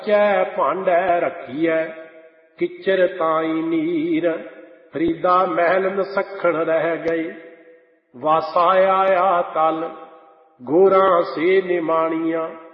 ਚੈ ਭਾਂਡੈ ਰੱਖੀਐ ਕਿਚਰ ਤਾਈ ਨੀਰ। ਫਰੀਦਾ ਮਹਿਲ ਨਸਖਣ ਰਹਿ ਗਏ ਵਾਸਾ ਆਇਆ ਤਲ ਗੋਰਾਂ ਸੇ ਨਿਮਾਣੀਆਂ।